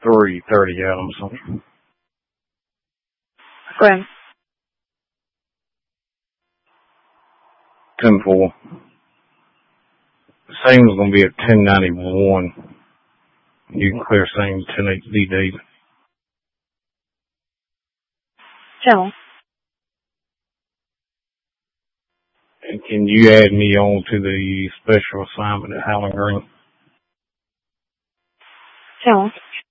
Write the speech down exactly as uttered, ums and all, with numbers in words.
three thirty Adamson. Go ahead. ten four. Same is going to be at ten ninety-one. You can clear same ten eight D D. Tell. And can you add me on to the special assignment at Howland Green? Tell.